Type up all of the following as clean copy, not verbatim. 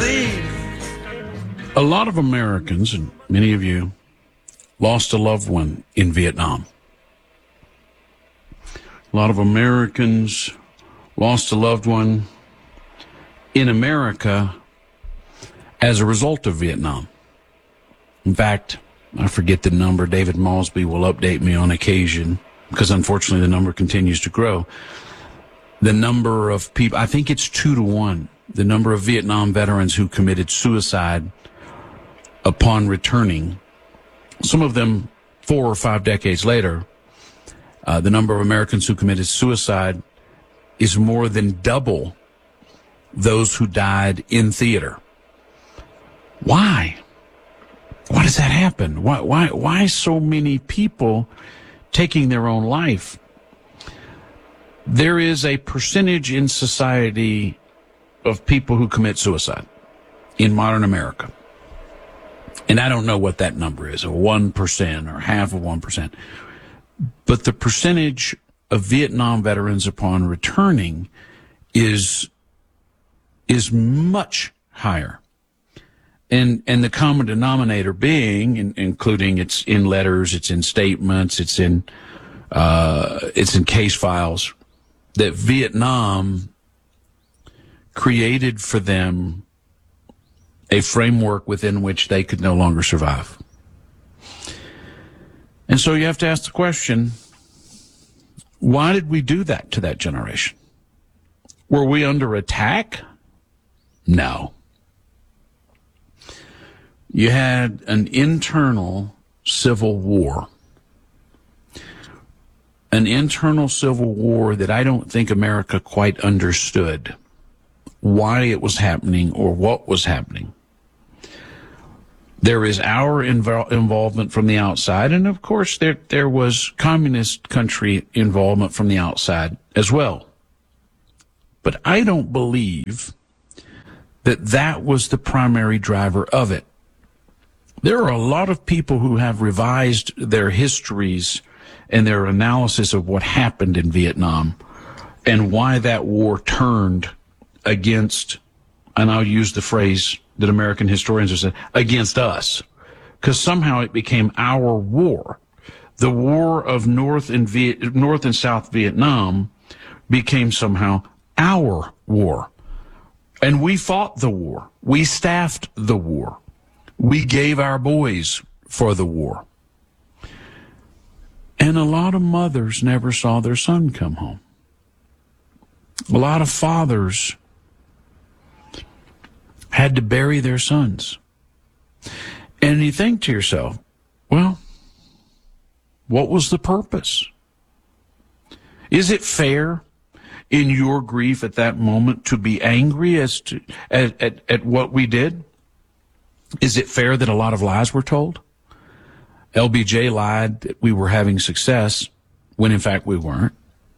believe. A lot of Americans, and many of you, lost a loved one in Vietnam. A lot of Americans lost a loved one in America as a result of Vietnam. In fact, I forget the number. David Mosby will update me on occasion because unfortunately the number continues to grow. The number of people, I think it's 2 to 1, the number of Vietnam veterans who committed suicide upon returning, some of them 4 or 5 decades later, the number of Americans who committed suicide is more than double those who died in theater. Why? Why does that happen? Why so many people taking their own life? There is a percentage in society of people who commit suicide in modern America. And I don't know what that number is, 1% or half of 1%. But the percentage of Vietnam veterans upon returning is much higher. And the common denominator being, including it's in letters, it's in statements, it's in case files, that Vietnam created for them a framework within which they could no longer survive. And so you have to ask the question, why did we do that to that generation? Were we under attack? No. You had an internal civil war. An internal civil war that I don't think America quite understood why it was happening or what was happening. There is our involvement from the outside, and of course there was communist country involvement from the outside as well. But I don't believe that was the primary driver of it. There are a lot of people who have revised their histories and their analysis of what happened in Vietnam and why that war turned against, and I'll use the phrase that American historians have said, against us, because somehow it became our war. The war of North and South Vietnam became somehow our war. And we fought the war. We staffed the war. We gave our boys for the war. And a lot of mothers never saw their son come home. A lot of fathers had to bury their sons. And you think to yourself, well, what was the purpose? Is it fair in your grief at that moment to be angry at what we did? Is it fair that a lot of lies were told? LBJ lied that we were having success when in fact we weren't.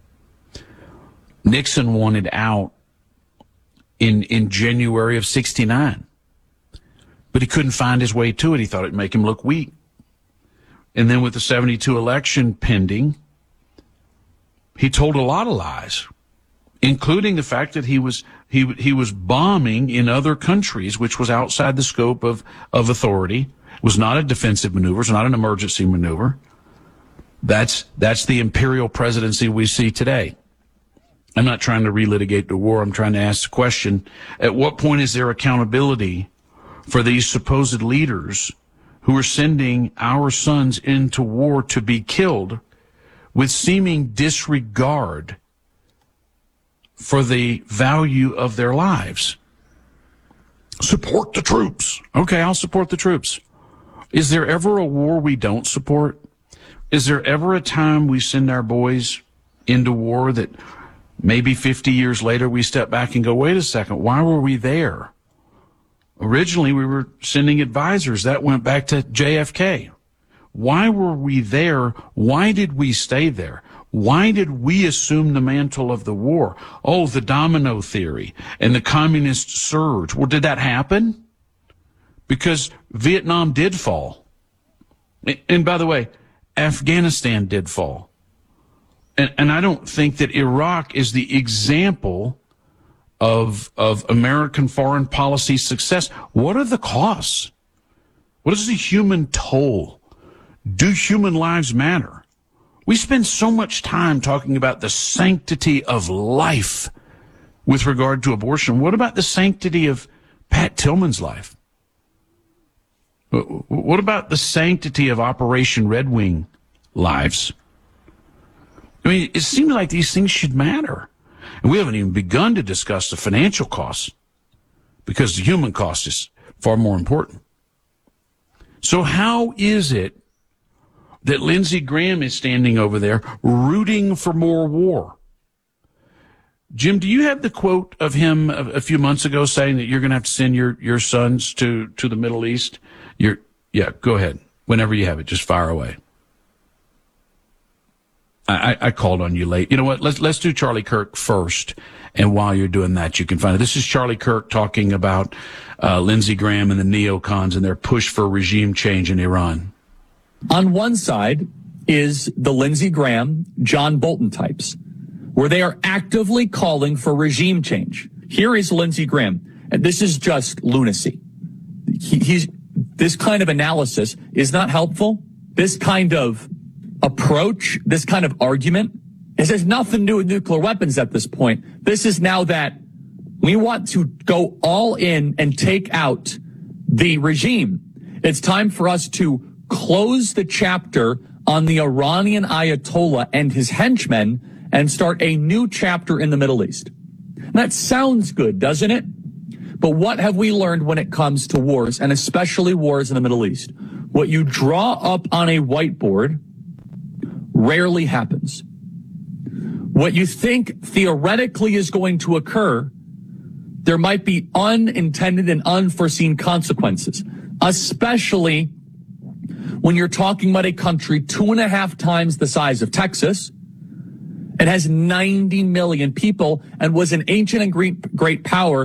Nixon wanted out in January of '69, but he couldn't find his way to it. He thought it'd make him look weak. And then with the '72 election pending, he told a lot of lies, including the fact that he was bombing in other countries, which was outside the scope of authority. It was not a defensive maneuver. It's not an emergency maneuver. That's the imperial presidency we see today. I'm not trying to relitigate the war. I'm trying to ask the question, at what point is there accountability for these supposed leaders who are sending our sons into war to be killed with seeming disregard for the value of their lives? Support the troops. Okay, I'll support the troops. Is there ever a war we don't support? Is there ever a time we send our boys into war that maybe 50 years later we step back and go, wait a second, why were we there? Originally we were sending advisors. That went back to JFK. Why were we there? Why did we stay there? Why did we assume the mantle of the war? Oh, the domino theory and the communist surge. Well, did that happen? Because Vietnam did fall. And by the way, Afghanistan did fall. And I don't think that Iraq is the example of American foreign policy success. What are the costs? What is the human toll? Do human lives matter? We spend so much time talking about the sanctity of life with regard to abortion. What about the sanctity of Pat Tillman's life? What about the sanctity of Operation Red Wing lives? I mean, it seems like these things should matter. And we haven't even begun to discuss the financial costs, because the human cost is far more important. So how is it that Lindsey Graham is standing over there rooting for more war? Jim, do you have the quote of him a few months ago saying that you're going to have to send your sons to the Middle East? Yeah, go ahead. Whenever you have it, just fire away. I called on you late. You know what? Let's do Charlie Kirk first. And while you're doing that, you can find it. This is Charlie Kirk talking about Lindsey Graham and the neocons and their push for regime change in Iran. On one side is the Lindsey Graham, John Bolton types, where they are actively calling for regime change. Here is Lindsey Graham, and this is just lunacy. This kind of analysis is not helpful. This kind of approach, this kind of argument, it has nothing to do with nuclear weapons at this point. This is now that we want to go all in and take out the regime. It's time for us to close the chapter on the Iranian Ayatollah and his henchmen and start a new chapter in the Middle East. That sounds good, doesn't it? But what have we learned when it comes to wars, and especially wars in the Middle East? What you draw up on a whiteboard rarely happens. What you think theoretically is going to occur, there might be unintended and unforeseen consequences, especially when you're talking about a country 2.5 times the size of Texas. It has 90 million people and was an ancient and great power